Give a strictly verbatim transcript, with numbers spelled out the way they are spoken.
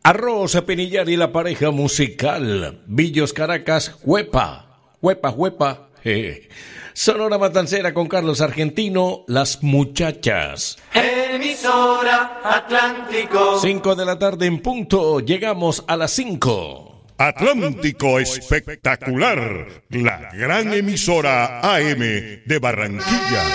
Arroz Penillar y la pareja musical. Villos Caracas, Huepa. Huepa, Huepa. Eh. Sonora Matancera con Carlos Argentino, Las Muchachas. Emisora Atlántico. Cinco de la tarde en punto. Llegamos a las cinco. Atlántico Espectacular, la gran emisora A M de Barranquilla.